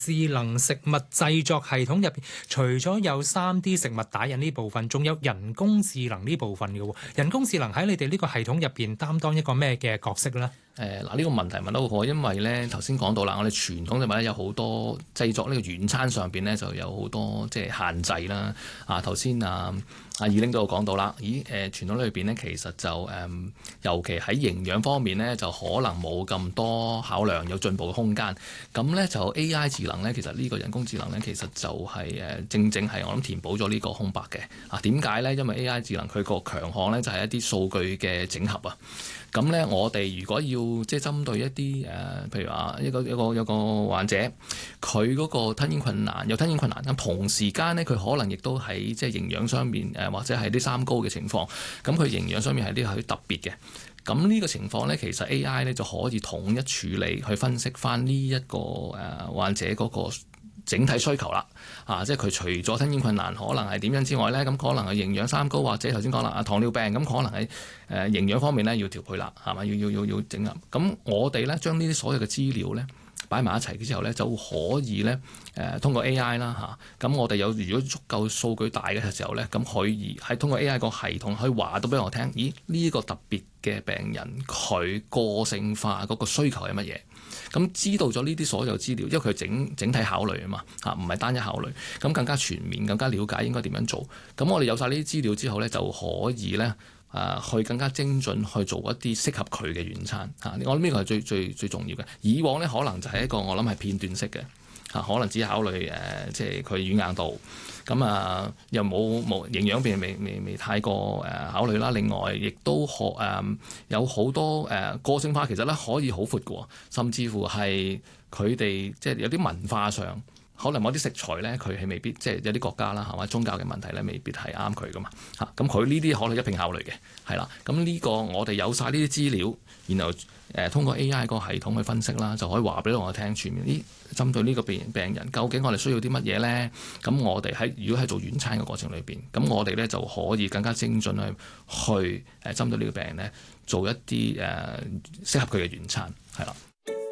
智能食物製作系統入邊，除咗有 3D 食物打印呢部分，仲有人工智能呢部分嘅喎。人工智能喺你哋呢個系統入邊擔當一個咩嘅角色呢？ 呢個問題問得好好，因為咧頭先講到啦，我哋傳統嘅話咧有好多製作呢個軟餐上邊咧就有好多即係限制啦。頭先阿二玲都有講到啦，傳統裏邊咧其實就尤其喺營養方面咧就可能冇咁多考量，有進步嘅空間。咁咧就 AI 智能咧，其實呢個人工智能咧其實就係正正係我諗填補咗呢個空白嘅。點解咧？因為 AI 智能佢個強項咧就係一啲數據嘅整合啊。咁咧，我哋如果要即係針對一啲譬如話一個患者，佢嗰個吞嚥困難，有吞嚥困難，咁同時間咧，佢可能亦都喺即係營養上面或者係啲三高嘅情況，咁佢營養上面係啲係特別嘅。咁呢個情況咧，其實 AI 咧就可以統一處理，去分析翻呢一個患者嗰個整體需求啦。即係佢除咗吞嚥困難可能係點樣之外咧，咁可能係營養三高或者頭先講啦糖尿病，咁可能喺營養方面咧要調配啦，係嘛？要整合。咁我哋咧將呢啲所有嘅資料咧擺埋一齊之後咧，就可以咧通過 AI 啦嚇。咁我哋有如果足夠數據大嘅時候咧，咁可以係通過 AI 個系統可以話到俾我聽，咦呢個特別嘅病人佢個性化嗰個需求係乜嘢？咁知道咗呢啲所有資料，因為佢整體考慮啊嘛，唔係單一考慮，咁更加全面、更加了解應該點樣做。咁我哋有晒呢啲資料之後咧，就可以咧去更加精準去做一啲適合佢嘅軟餐。我諗呢個係最重要嘅。以往咧可能就係一個我諗係片段式嘅，可能只考慮即係佢軟硬度。咁又冇營養邊未太過考慮啦。另外亦都有好多個性化，其實咧可以好闊嘅，甚至乎係佢哋即係有啲文化上，可能某啲食材咧佢係未必即係有啲國家啦，係嘛，宗教嘅問題咧未必係啱佢噶嘛。咁佢呢啲可能一並考慮嘅，係啦。咁呢個我哋有晒呢啲資料，然後通過 AI 個系統去分析啦，就可以話俾我聽全面。針對呢個病人，究竟我哋需要啲乜嘢咧？咁我哋如果係做軟餐嘅過程裏邊，咁我哋咧就可以更加精準去針對呢個病人咧，做一啲適合佢嘅軟餐，係啦。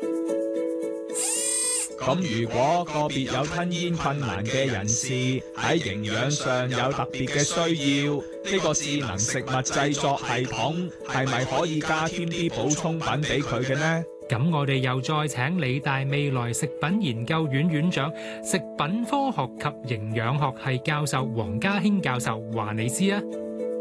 咁如果個別有吞嚥困難嘅人士喺營養上有特別嘅需要，呢個智能食物製作系統係咪可以加添啲補充品俾佢嘅呢？ 咁我哋又再請理大未來食品研究院院長、食品科學及營養學系教授黃家興教授話你知啊。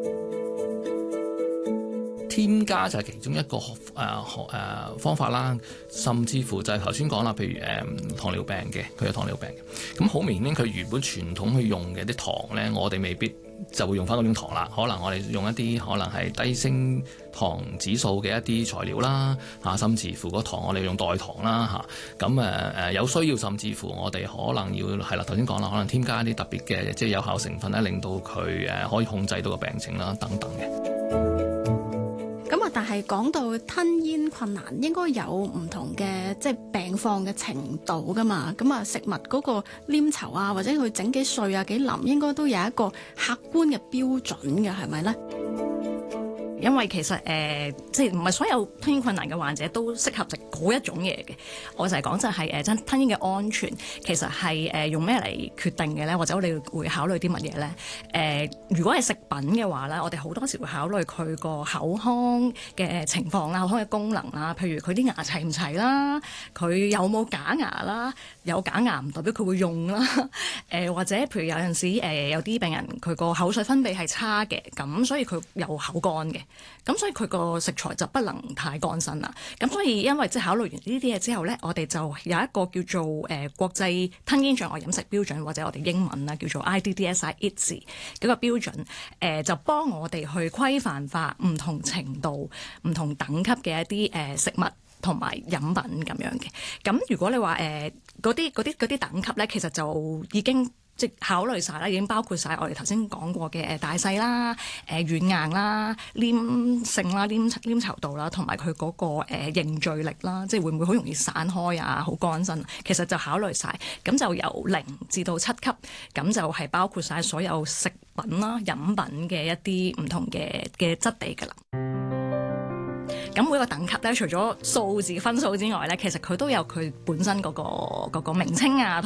添加就係其中一個方法啦，甚至乎就係頭先講啦，譬如糖尿病嘅，佢有糖尿病嘅，咁好明顯佢原本傳統去用嘅啲糖咧，我哋未必就會用翻嗰種糖啦，可能我哋用一啲可能係低升糖指數嘅一啲材料啦，甚至乎個糖我哋用代糖啦，咁有需要，甚至乎我哋可能要係啦，頭先講啦，可能添加一啲特別嘅即係有效成分咧，令到佢可以控制到個病情啦，等等嘅。 但係講到吞嚥困難，應該有唔同嘅即係病況嘅程度㗎嘛。咁食物嗰個黏稠啊，或者佢整幾碎啊、幾腍，應該都有一個客觀嘅標準嘅，係咪呢？ 因為其實即係唔係所有吞嚥困難嘅患者都適合食嗰一種嘢嘅。我就係講就係吞嚥嘅安全，其實係用咩嚟決定嘅咧？或者我哋會考慮啲乜嘢咧？如果係食品嘅話咧，我哋好多時會考慮佢個口腔嘅情況啦、口腔嘅功能啦，譬如佢啲牙齊唔齊啦，佢有冇假牙啦，有假牙唔代表佢會用啦。或者譬如有陣時有啲病人佢個口水分泌係差嘅，咁所以佢有口乾嘅。咁所以佢個食材就不能太乾身啦。咁所以因為即係考慮完呢啲嘢之後咧，我哋就有一個叫做國際吞嚥障礙飲食標準，或者我哋英文啦叫做 IDDSI-ITSE 嗰個標準，就幫我哋去規範化唔同程度、唔同等級嘅一啲食物同埋飲品咁樣嘅。咁如果你話嗰啲等級咧，其實就已經即係考慮晒啦，已經包括晒我哋頭先講過嘅大細啦、軟硬啦、黏性啦、黏稠度啦，同埋佢嗰個凝聚力啦，即係會唔會好容易散開啊、好乾身，其實就考慮晒。咁就由0至到7級，咁就係包括晒所有食品啦、飲品嘅一啲唔同嘅質地㗎啦。 咁每個等級咧，除咗數字分數之外咧，其實佢都有佢本身嗰個名稱啊。